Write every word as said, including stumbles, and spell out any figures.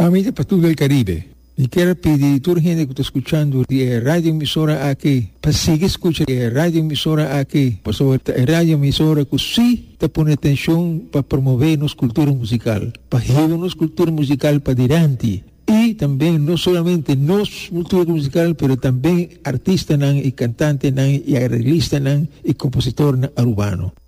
Amiga Patrulha del Caribe, e quero pedir a toda a gente que está escutando a rádio emissora aqui, para seguir escutando a rádio emissora aqui, para saber a rádio emissora que sim está pondo atenção para promover nossa cultura musical, para levar nossa cultura musical para adiante. E também, não somente nossa cultura musical, mas também artista e cantante e arreglista e compositor urbano.